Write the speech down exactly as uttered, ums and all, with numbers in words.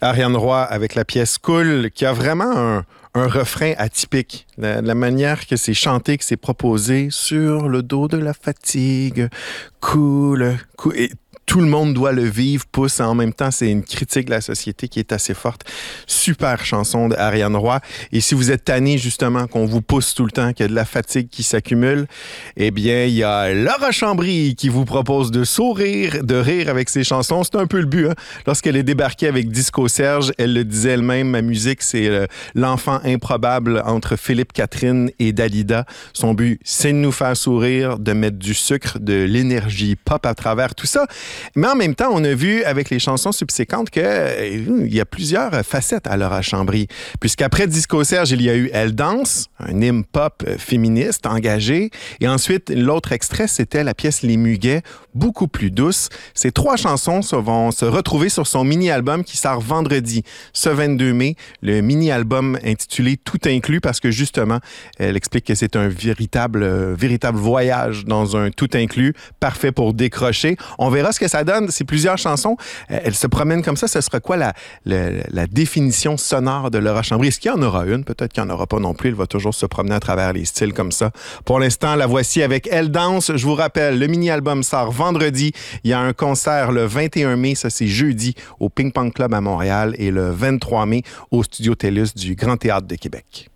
Ariane Roy avec la pièce Cool, qui a vraiment un, un refrain atypique. La, la manière que c'est chanté, que c'est proposé sur le dos de la fatigue. Cool, cool. Et tout le monde doit le vivre, pousse. En même temps, c'est une critique de la société qui est assez forte. Super chanson d'Ariane Roy. Et si vous êtes tanné, justement, qu'on vous pousse tout le temps, qu'il y a de la fatigue qui s'accumule, eh bien, il y a Laura Chambry qui vous propose de sourire, de rire avec ses chansons. C'est un peu le but, hein? Lorsqu'elle est débarquée avec Disco Serge, elle le disait elle-même, ma musique, c'est euh, l'enfant improbable entre Philippe Catherine et Dalida. Son but, c'est de nous faire sourire, de mettre du sucre, de l'énergie pop à travers tout ça. Mais en même temps, on a vu avec les chansons subséquentes qu'il euh, y a plusieurs facettes à Laura Chambry. Puisqu'après Disco Serge, il y a eu Elle danse, un hymne pop féministe, engagé. Et ensuite, l'autre extrait, c'était la pièce Les Muguets, beaucoup plus douce. Ces trois chansons vont se retrouver sur son mini-album qui sort vendredi, ce vingt-deux mai. Le mini-album intitulé Tout inclus, parce que justement, elle explique que c'est un véritable, euh, véritable voyage dans un tout inclus, parfait pour décrocher. On verra ce que ça donne. C'est plusieurs chansons. Euh, elle se promène comme ça. Ce sera quoi la, la, la définition sonore de Laura Chambry? Est-ce qu'il y en aura une? Peut-être qu'il n'y en aura pas non plus. Elle va toujours se promener à travers les styles comme ça. Pour l'instant, la voici avec Elle danse. Je vous rappelle, le mini-album sort vendredi. Il y a un concert le vingt et un mai. Ça, c'est jeudi au Ping Pong Club à Montréal et le vingt-trois mai au Studio TELUS du Grand Théâtre de Québec.